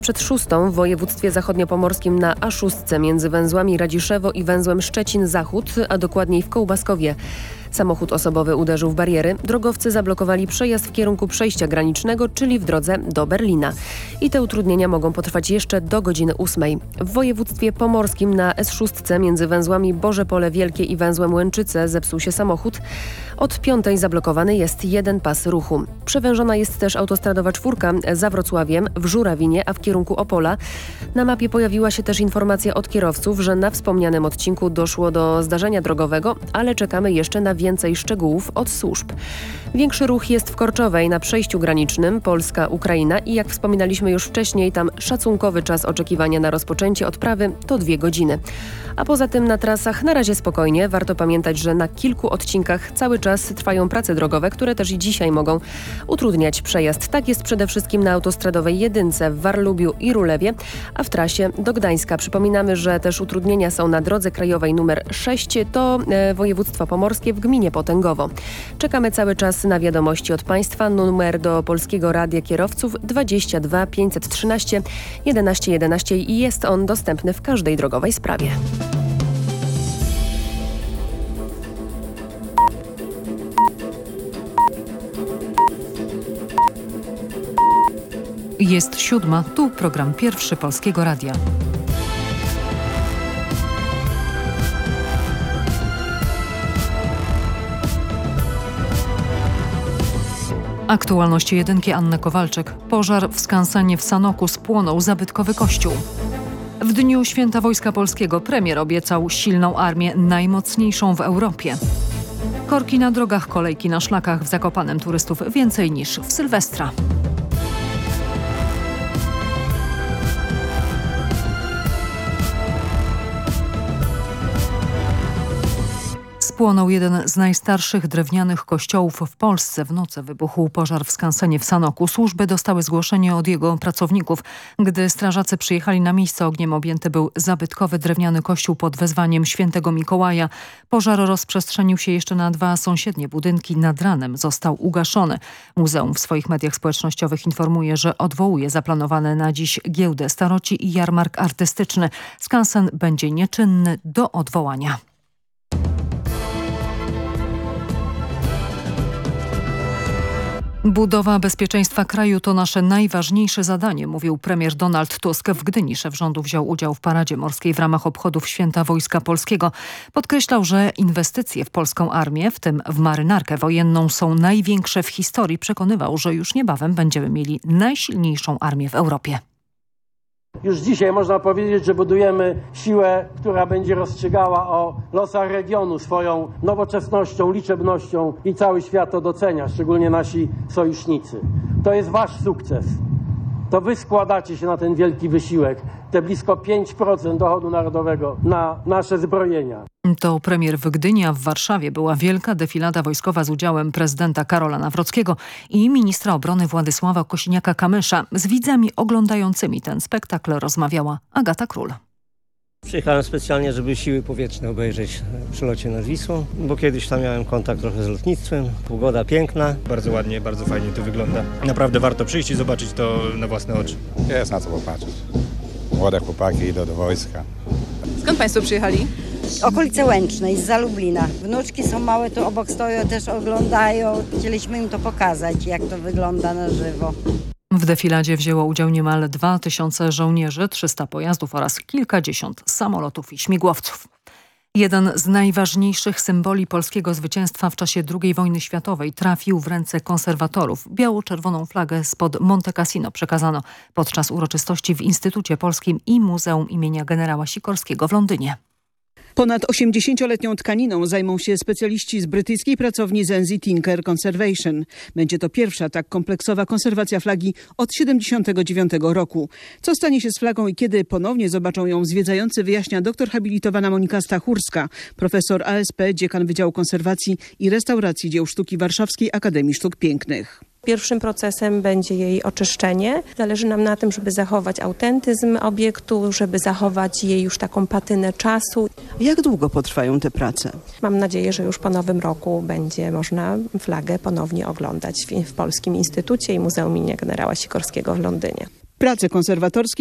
Przed 6 w województwie zachodniopomorskim na A6 między węzłami Radziszewo i węzłem Szczecin-Zachód, a dokładniej w Kołbaskowie. Samochód osobowy uderzył w bariery. Drogowcy zablokowali przejazd w kierunku przejścia granicznego, czyli w drodze do Berlina. I te utrudnienia mogą potrwać jeszcze do godziny 8. W województwie pomorskim na S6 między węzłami Boże Pole Wielkie i węzłem Łęczyce zepsuł się samochód. Od 5 zablokowany jest jeden pas ruchu. Przewężona jest też autostradowa 4 za Wrocławiem w Żurawinie, a w kierunku Opola. Na mapie pojawiła się też informacja od kierowców, że na wspomnianym odcinku doszło do zdarzenia drogowego, ale czekamy jeszcze na więcej szczegółów od służb. Większy ruch jest w Korczowej na przejściu granicznym Polska-Ukraina i jak wspominaliśmy już wcześniej, tam szacunkowy czas oczekiwania na rozpoczęcie odprawy to 2 godziny. A poza tym na trasach na razie spokojnie. Warto pamiętać, że na kilku odcinkach cały czas trwają prace drogowe, które też i dzisiaj mogą utrudniać przejazd. Tak jest przede wszystkim na autostradowej 1 w Warlubiu i Rulewie, a w trasie do Gdańska. Przypominamy, że też utrudnienia są na drodze krajowej numer 6, to województwo pomorskie w gminie Potęgowo. Czekamy cały czas na wiadomości od Państwa. Numer do Polskiego Radia Kierowców 22 513 11 11 i jest on dostępny w każdej drogowej sprawie. Jest 7, tu program pierwszy Polskiego Radia. Aktualności jedynki, Anna Kowalczyk. Pożar w skansenie w Sanoku, spłonął zabytkowy kościół. W dniu Święta Wojska Polskiego premier obiecał silną armię, najmocniejszą w Europie. Korki na drogach, kolejki na szlakach, w Zakopanem turystów więcej niż w Sylwestra. Spłonął jeden z najstarszych drewnianych kościołów w Polsce. W nocy wybuchł pożar w skansenie w Sanoku. Służby dostały zgłoszenie od jego pracowników. Gdy strażacy przyjechali na miejsce, ogniem objęty był zabytkowy drewniany kościół pod wezwaniem Świętego Mikołaja. Pożar rozprzestrzenił się jeszcze na 2 sąsiednie budynki. Nad ranem został ugaszony. Muzeum w swoich mediach społecznościowych informuje, że odwołuje zaplanowane na dziś giełdę staroci i jarmark artystyczny. Skansen będzie nieczynny do odwołania. Budowa bezpieczeństwa kraju to nasze najważniejsze zadanie, mówił premier Donald Tusk. W Gdyni szef rządu wziął udział w paradzie morskiej w ramach obchodów Święta Wojska Polskiego. Podkreślał, że inwestycje w polską armię, w tym w marynarkę wojenną, są największe w historii. Przekonywał, że już niebawem będziemy mieli najsilniejszą armię w Europie. Już dzisiaj można powiedzieć, że budujemy siłę, która będzie rozstrzygała o losach regionu swoją nowoczesnością, liczebnością i cały świat to docenia, szczególnie nasi sojusznicy. To jest wasz sukces. To wy składacie się na ten wielki wysiłek, te blisko 5% dochodu narodowego na nasze zbrojenia. To premier w Gdyni, a w Warszawie była wielka defilada wojskowa z udziałem prezydenta Karola Nawrockiego i ministra obrony Władysława Kosiniaka-Kamysza. Z widzami oglądającymi ten spektakl rozmawiała Agata Król. Przyjechałem specjalnie, żeby siły powietrzne obejrzeć przy locie nad Wisłą, bo kiedyś tam miałem kontakt trochę z lotnictwem. Pogoda piękna. Bardzo ładnie, bardzo fajnie to wygląda. Naprawdę warto przyjść i zobaczyć to na własne oczy. Jest na co popatrzeć. Młode chłopaki idą do wojska. Skąd Państwo przyjechali? Okolice Łęcznej, zza Lublina. Wnuczki są małe, tu obok stoją, też oglądają. Chcieliśmy im to pokazać, jak to wygląda na żywo. W defiladzie wzięło udział niemal 2000 żołnierzy, 300 pojazdów oraz kilkadziesiąt samolotów i śmigłowców. Jeden z najważniejszych symboli polskiego zwycięstwa w czasie II wojny światowej trafił w ręce konserwatorów. Biało-czerwoną flagę spod Monte Cassino przekazano podczas uroczystości w Instytucie Polskim i Muzeum imienia generała Sikorskiego w Londynie. Ponad 80-letnią tkaniną zajmą się specjaliści z brytyjskiej pracowni Zenzi Tinker Conservation. Będzie to pierwsza tak kompleksowa konserwacja flagi od 1979 roku. Co stanie się z flagą i kiedy ponownie zobaczą ją zwiedzający, wyjaśnia doktor habilitowana Monika Stachurska, profesor ASP, dziekan Wydziału Konserwacji i Restauracji Dzieł Sztuki Warszawskiej Akademii Sztuk Pięknych. Pierwszym procesem będzie jej oczyszczenie. Zależy nam na tym, żeby zachować autentyzm obiektu, żeby zachować jej już taką patynę czasu. Jak długo potrwają te prace? Mam nadzieję, że już po nowym roku będzie można flagę ponownie oglądać w Polskim Instytucie i Muzeum imienia generała Sikorskiego w Londynie. Prace konserwatorskie